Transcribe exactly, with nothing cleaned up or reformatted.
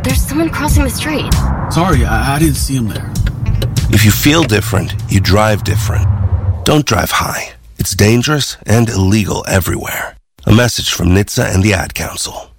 There's someone crossing the street. Sorry, I, I didn't see him there. If you feel different, you drive different. Don't drive high. It's dangerous and illegal everywhere. A message from N H T S A and the Ad Council.